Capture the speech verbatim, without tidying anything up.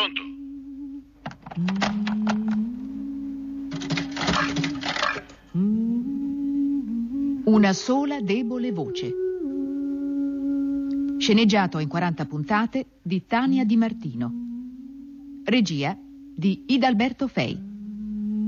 Pronto? Una sola debole voce. Sceneggiato in quaranta puntate di Tania Di Martino. Regia di Idalberto Fei.